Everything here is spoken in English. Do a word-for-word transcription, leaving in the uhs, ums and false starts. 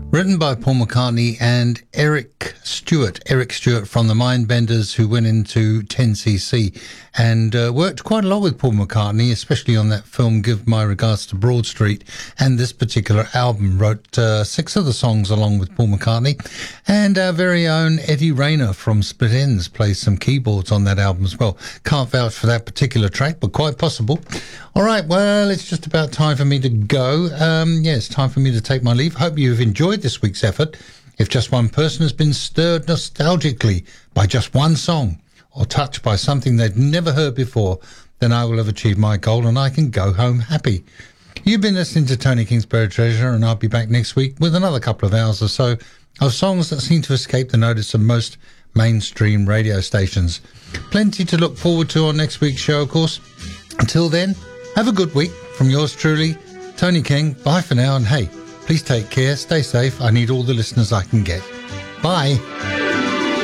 Written by Paul McCartney and Eric Stewart. Eric Stewart from the Mindbenders, who went into ten C C and uh, worked quite a lot with Paul McCartney, especially on that film Give My Regards to Broad Street, and this particular album. Wrote uh, six of the songs along with Paul McCartney, and our very own Eddie Rayner from Split Enz plays some keyboards on that album as well. Can't vouch for that particular track, but quite possible. All right, well, it's just about time for me to go. Um, yeah, it's time for me to take my leave. Hope you've enjoyed this week's effort. If just one person has been stirred nostalgically by just one song or touched by something they'd never heard before, then I will have achieved my goal and I can go home happy. You've been listening to Tony King's Buried Treasure, and I'll be back next week with another couple of hours or so of songs that seem to escape the notice of most mainstream radio stations. Plenty to look forward to on next week's show, of course. Until then, have a good week from yours truly, Tony King. Bye for now, and hey, please take care, stay safe. I need all the listeners I can get. Bye.